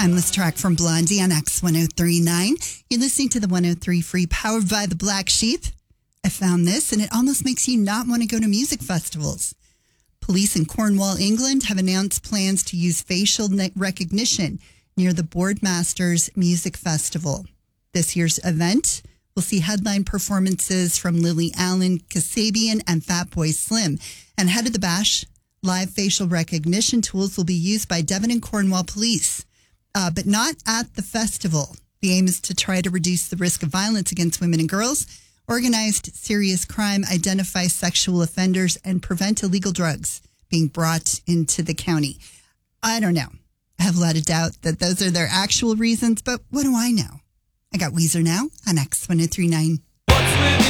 Timeless track from Blondie on X1039. You're listening to the 103 Free, powered by the Black Sheep. I found this, and it almost makes you not want to go to music festivals. Police in Cornwall, England, have announced plans to use facial recognition near the Boardmasters Music Festival. This year's event will see headline performances from Lily Allen, Kasabian, and Fatboy Slim. And ahead of the bash, live facial recognition tools will be used by Devon and Cornwall police, but not at the festival. The aim is to try to reduce the risk of violence against women and girls, organized serious crime, identify sexual offenders, and prevent illegal drugs being brought into the county. I don't know. I have a lot of doubt that those are their actual reasons, but what do I know? I got Weezer now on X1039.